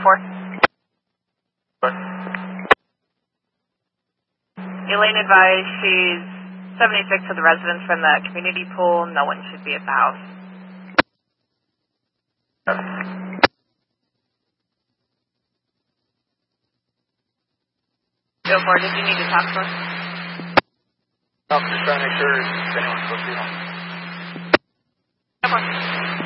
4. What? Elaine advised she's 76 to the residents from the community pool. No one should be at the house. Go for it. Did you need to talk to us? I'm just trying to make sure if anyone's supposed to be home. Go for it.